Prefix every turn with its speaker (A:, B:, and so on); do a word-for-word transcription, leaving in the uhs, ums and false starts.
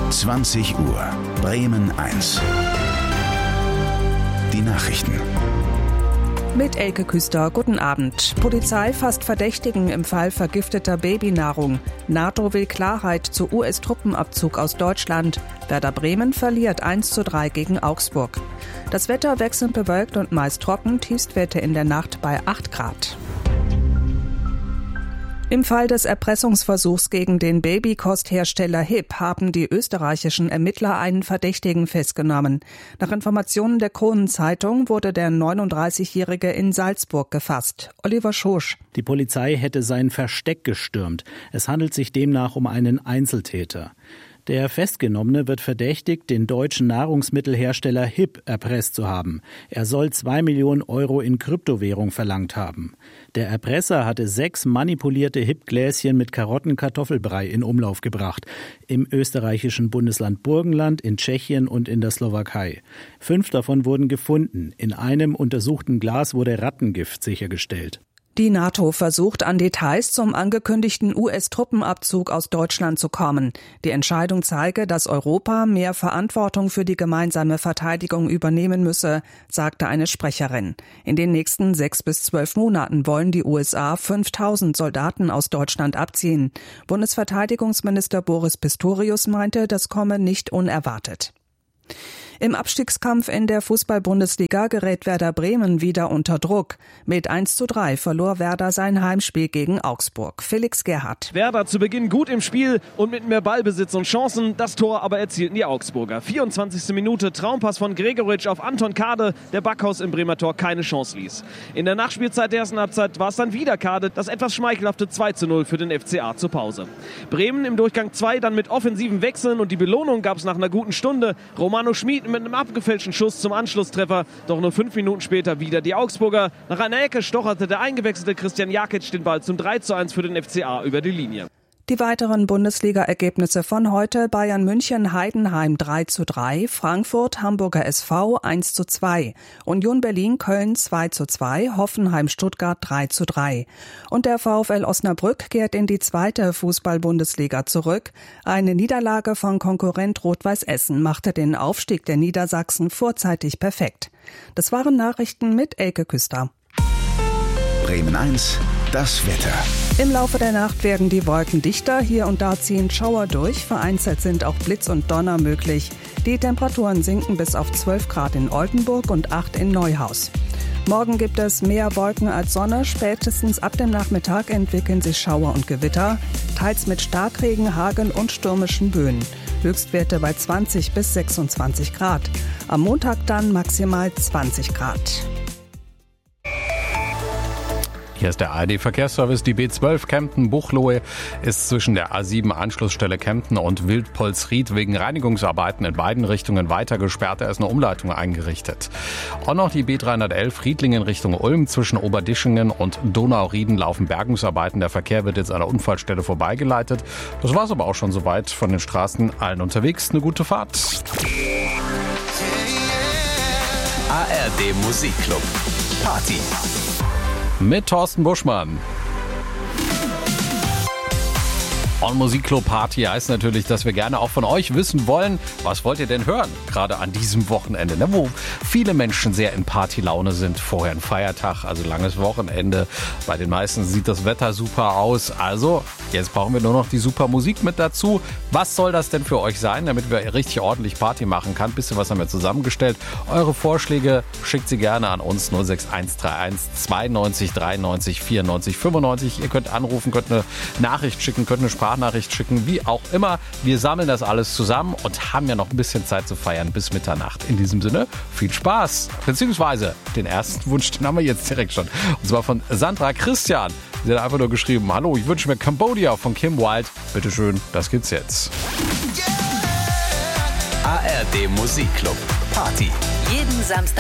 A: zwanzig Uhr, Bremen eins. Die Nachrichten.
B: Mit Elke Küster, guten Abend. Polizei fasst Verdächtigen im Fall vergifteter Babynahrung. NATO will Klarheit zu U S-Truppenabzug aus Deutschland. Werder Bremen verliert eins zu drei gegen Augsburg. Das Wetter wechselnd bewölkt und meist trocken, Tiefstwerte in der Nacht bei acht Grad. Im Fall des Erpressungsversuchs gegen den Babykosthersteller H I P haben die österreichischen Ermittler einen Verdächtigen festgenommen. Nach Informationen der Kronenzeitung wurde der neununddreißigjährige in Salzburg gefasst. Oliver Schosch.
C: Die Polizei hätte sein Versteck gestürmt. Es handelt sich demnach um einen Einzeltäter. Der Festgenommene wird verdächtigt, den deutschen Nahrungsmittelhersteller H I P erpresst zu haben. Er soll zwei Millionen Euro in Kryptowährung verlangt haben. Der Erpresser hatte sechs manipulierte H I P-Gläschen mit Karotten-Kartoffelbrei in Umlauf gebracht. Im österreichischen Bundesland Burgenland, in Tschechien und in der Slowakei. Fünf davon wurden gefunden. In einem untersuchten Glas wurde Rattengift sichergestellt.
B: Die NATO versucht, an Details zum angekündigten U S-Truppenabzug aus Deutschland zu kommen. Die Entscheidung zeige, dass Europa mehr Verantwortung für die gemeinsame Verteidigung übernehmen müsse, sagte eine Sprecherin. In den nächsten sechs bis zwölf Monaten wollen die U S A fünftausend Soldaten aus Deutschland abziehen. Bundesverteidigungsminister Boris Pistorius meinte, das komme nicht unerwartet. Im Abstiegskampf in der Fußball-Bundesliga gerät Werder Bremen wieder unter Druck. Mit eins zu drei verlor Werder sein Heimspiel gegen Augsburg. Felix Gerhardt.
D: Werder zu Beginn gut im Spiel und mit mehr Ballbesitz und Chancen. Das Tor aber erzielten die Augsburger. vierundzwanzigste Minute, Traumpass von Gregoritsch auf Anton Kade, der Backhaus im Bremer Tor keine Chance ließ. In der Nachspielzeit der ersten Halbzeit war es dann wieder Kade, das etwas schmeichelhafte zwei zu null für den F C A zur Pause. Bremen im Durchgang zwei dann mit offensiven Wechseln und die Belohnung gab es nach einer guten Stunde. Romano Schmid mit einem abgefälschten Schuss zum Anschlusstreffer, doch nur fünf Minuten später wieder die Augsburger. Nach einer Ecke stocherte der eingewechselte Christian Jakic den Ball zum drei zu eins für den F C A über die Linie.
B: Die weiteren Bundesliga-Ergebnisse von heute: Bayern München Heidenheim drei zu drei, Frankfurt Hamburger S V eins zu zwei, Union Berlin Köln zwei zu zwei, Hoffenheim Stuttgart drei zu drei. Und der VfL Osnabrück kehrt in die zweite Fußball-Bundesliga zurück. Eine Niederlage von Konkurrent Rot-Weiß Essen machte den Aufstieg der Niedersachsen vorzeitig perfekt. Das waren Nachrichten mit Elke Küster.
A: Bremen eins, das Wetter.
B: Im Laufe der Nacht werden die Wolken dichter, hier und da ziehen Schauer durch, vereinzelt sind auch Blitz und Donner möglich. Die Temperaturen sinken bis auf zwölf Grad in Oldenburg und acht in Neuhaus. Morgen gibt es mehr Wolken als Sonne, spätestens ab dem Nachmittag entwickeln sich Schauer und Gewitter, teils mit Starkregen, Hagel und stürmischen Böen. Höchstwerte bei zwanzig bis sechsundzwanzig Grad. Am Montag dann maximal zwanzig Grad.
E: Hier ist der A R D-Verkehrsservice. Die B zwölf Kempten-Buchloe ist zwischen der A sieben Anschlussstelle Kempten und Wildpolsried wegen Reinigungsarbeiten in beiden Richtungen weiter gesperrt. Da ist eine Umleitung eingerichtet. Und noch die B dreihundertelf Riedlingen Richtung Ulm. Zwischen Oberdischingen und Donaurieden laufen Bergungsarbeiten. Der Verkehr wird jetzt an der Unfallstelle vorbeigeleitet. Das war's aber auch schon soweit von den Straßen. Allen unterwegs eine gute Fahrt.
F: A R D Musikclub Party
E: mit Thorsten Buschmann. Und Musikclub Party heißt natürlich, dass wir gerne auch von euch wissen wollen, was wollt ihr denn hören, gerade an diesem Wochenende, ne, wo viele Menschen sehr in Partylaune sind. Vorher ein Feiertag, also langes Wochenende. Bei den meisten sieht das Wetter super aus. Also jetzt brauchen wir nur noch die super Musik mit dazu. Was soll das denn für euch sein, damit wir richtig ordentlich Party machen können? Bisschen was haben wir zusammengestellt. Eure Vorschläge schickt sie gerne an uns null sechs eins drei eins zweiundneunzig dreiundneunzig vierundneunzig fünfundneunzig. Ihr könnt anrufen, könnt eine Nachricht schicken, könnt eine Sprachnachricht schicken, wie auch immer. Wir sammeln das alles zusammen und haben ja noch ein bisschen Zeit zu feiern bis Mitternacht. In diesem Sinne, viel Spaß. Beziehungsweise den ersten Wunsch, den haben wir jetzt direkt schon. Und zwar von Sandra Christian. Sie hat einfach nur geschrieben: Hallo, ich wünsche mir Cambodia von Kim Wilde. Bitteschön, das gibt's jetzt.
F: A R D Musikclub Party.
G: Jeden Samstag